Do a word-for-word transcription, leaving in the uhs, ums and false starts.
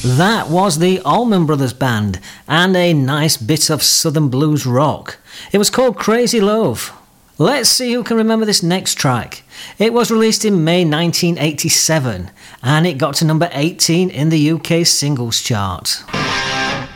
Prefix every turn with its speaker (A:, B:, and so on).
A: That was the Allman Brothers Band, and a nice bit of Southern blues rock. It was called Crazy Love. Let's see who can remember this next track. It was released in May nineteen eighty-seven, and it got to number eighteen in the U K singles chart.